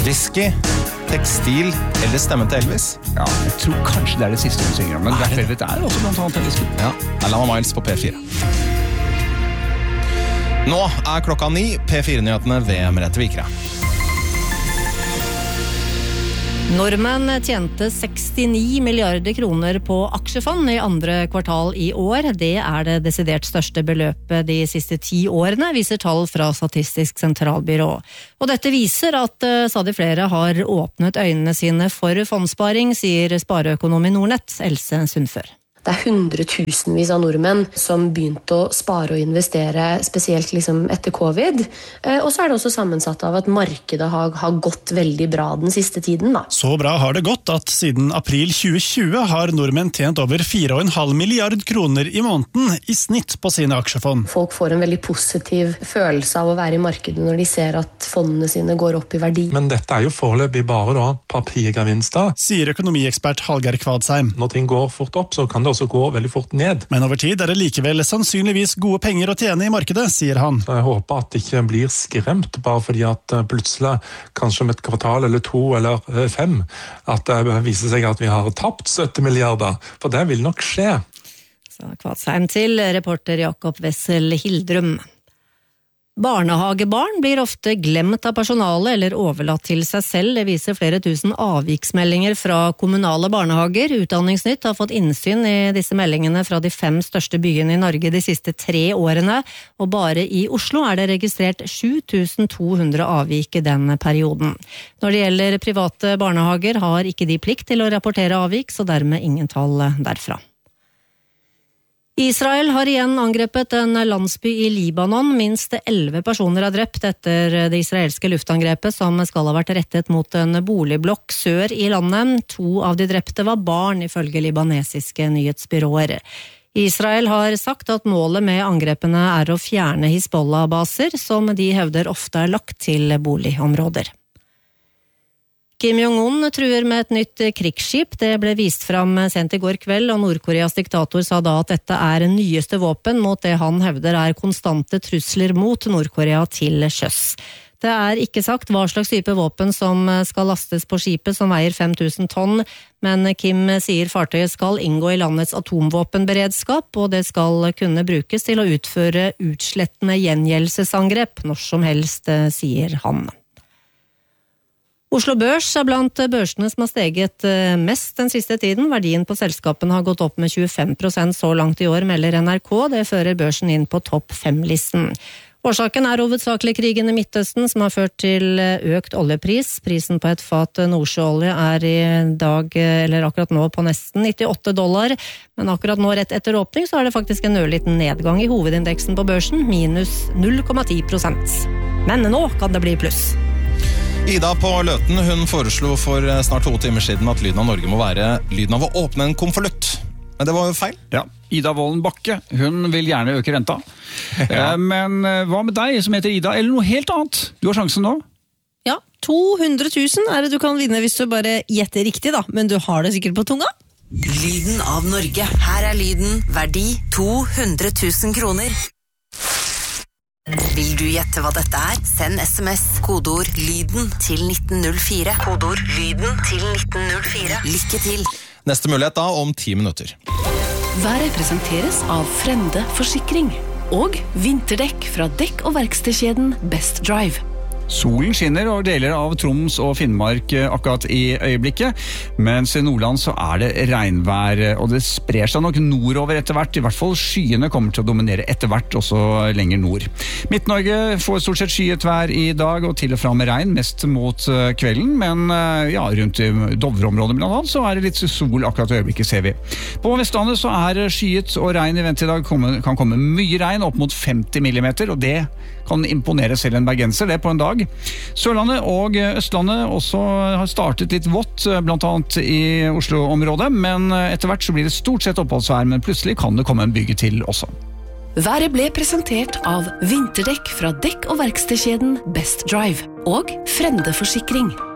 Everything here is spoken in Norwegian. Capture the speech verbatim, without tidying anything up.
Whisky, tekstil eller stemme til Elvis? Ja, jeg tror kanskje det er det siste hun synger om, men Black Velvet er også blant annet Elvis. Ja, Alama Miles på P fire. Nå er klokka ni, P fire-nyhetene ved Merete Vikre. Nordmenn tjente sekstini milliarder kroner på aksjefond i andre kvartal i år. Det er det desidert største beløpet de siste ti årene, viser tall fra Statistisk sentralbyrå. Og dette viser at stadig flere har åpnet øynene sine for fondsparing, sier spareøkonom i Nordnett, Else Sundfør. Det er hundretusenvis av nordmenn som begynte å spare og investere, spesielt liksom etter covid. Og så er det også sammensatt av at markedet har, har gått veldig bra den siste tiden. Da. Så bra har det gått at siden april tjue tjue har nordmenn tjent over fire komma fem milliard kroner i måneden i snitt på sine aksjefond. Folk får en veldig positiv følelse av å være i markedet når de ser at fondene sine går opp i verdi. Men dette er jo foreløpig bare da papirgevinster, sier økonomiekspert Hallgeir Kvadsheim. Når ting går fort opp, så kan det også gå veldig fort ned. Men over tid er det likevel sannsynligvis gode penger å tjene i markedet, sier han. Så jeg håper at det ikke blir skremt bare fordi at plutselig, kanskje om et kvartal eller to eller fem, at det viser seg at vi har tapt sytti milliarder, for det vil nok skje. Så Kvadsheim til reporter Jakob Wessel Hildrum. Barnehagebarn blir ofte glemt av personalet eller overlatt til seg selv. Det viser flere tusen avviksmeldinger fra kommunale barnehager. Utdanningsnytt har fått innsyn i disse meldingene fra de fem største byene i Norge de siste tre årene, og bare i Oslo er det registrert sju tusen to hundre avvik i den perioden. Når det gjelder private barnehager har ikke de plikt til å rapportere avvik, så dermed ingen tall derfra. Israel har igjen angrepet en landsby i Libanon. Minst elleve personer er drept etter det israelske luftangrepet som skal ha vært rettet mot en boligblokk sør i landet. To av de drepte var barn, ifølge libanesiske nyhetsbyråer. Israel har sagt at målet med angrepene er å fjerne Hizbollah-baser, som de hevder ofte er lagt til boligområder. Kim Jong-un truer med et nytt krigsskip. Det ble vist fram sent i går kveld, og Nord-Koreas diktator sa da at dette er nyeste våpen mot det han hevder er konstante trusler mot Nord-Korea til sjøs. Det er ikke sagt hva slags type våpen som skal lastes på skipet som veier fem tusen tonn, men Kim sier fartøyet skal inngå i landets atomvåpenberedskap, og det skal kunne brukes til å utføre utslettende gjengjeldelsesangrep når som helst, sier han. Oslo Børs er blant børsene som har steget mest den siste tiden. Verdien på selskapen har gått opp med tjuefem prosent så langt i år, melder N R K. Det fører børsen inn på topp fem-listen. Årsaken er hovedsakelig krigen i Midtøsten, som har ført til økt oljepris. Prisen på et fat nordsjøolje er i dag, eller akkurat nå, på nesten nittiåtte dollar. Men akkurat nå, rett etter åpning, så er det faktisk en ørliten nedgang i hovedindeksen på børsen, minus null komma ti prosent. Men nå kan det bli pluss. Ida på Løten, hun foreslo for snart to timer siden at lyden av Norge må være lyden av å åpne en konvolutt. Men det var jo feil. Ja, Ida Wolden Bakke, hun vil gjerne øke renta. Ja. Men hva med deg som heter Ida, eller noe helt annet? Du har sjansen nå. Ja, to hundre tusen er det du kan vinne hvis du bare gjetter riktig da, men du har det sikkert på tunga. Lyden av Norge. Her er lyden, verdi to hundre tusen kroner. Vil du gjette hva dette er? Send sms, kodeord lyden til nitten null fire. Kodeord lyden til nitten null fire. Lykke til! Neste mulighet da om ti minutter. Været presenteres av Frende Forsikring og vinterdekk fra dekk- og verkstedkjeden Best Drive. Solen skinner over deler av Troms og Finnmark akkurat i øyeblikket, mens i Nordland så er det regnvær, og det sprer seg nok nordover etter hvert. I hvert fall skyene kommer til å dominere etter hvert, også lenger nord. Midt-Norge får stort sett skyet vær i dag, og til og fra med regn, mest mot kvelden, men ja, rundt i Dovreområdet blant annet, så er det litt sol akkurat i øyeblikket, ser vi. På Vestlandet så er skyet og regn i vent i dag, kan komme mye regn, opp mot femti millimeter, og det kan imponere selv en bergenser, det på en dag. Sørlandet og Østlandet også har startet litt vått, blant annet i Oslo-området, men etter hvert så blir det stort sett oppholdsvær, men plutselig kan det komme en bygge til også. Været ble presentert av vinterdekk fra dekk- og verkstedkjeden Best Drive og Frende Forsikring.